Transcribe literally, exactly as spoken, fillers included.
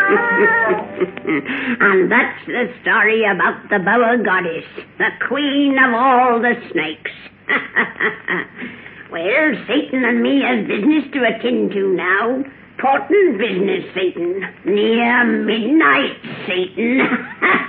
And that's the story about the Boa Goddess, the queen of all the snakes. Well, Satan and me has business to attend to now. Important business, Satan. Near midnight, Satan.